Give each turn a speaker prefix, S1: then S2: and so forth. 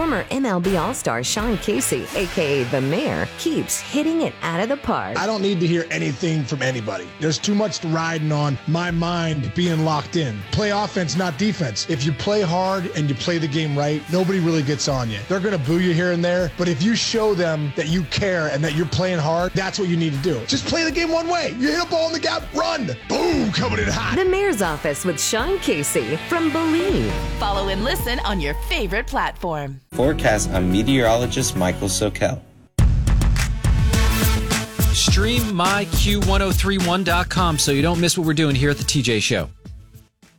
S1: Former MLB All-Star Sean Casey, a.k.a. The Mayor, keeps hitting it out of the park.
S2: I don't need to hear anything from anybody. There's too much riding on my mind being locked in. Play offense, not defense. If you play hard and you play the game right, nobody really gets on you. They're going to boo you here and there, but if you show them that you care and that you're playing hard, that's what you need to do. Just play the game one way. You hit a ball in the gap, run. Boom, coming in hot.
S1: The Mayor's Office with Sean Casey from Believe.
S3: Follow and listen on your favorite platform.
S4: Forecast on meteorologist Michael Sokel.
S5: Stream myq1031.com so you don't miss what we're doing here at the TJ Show.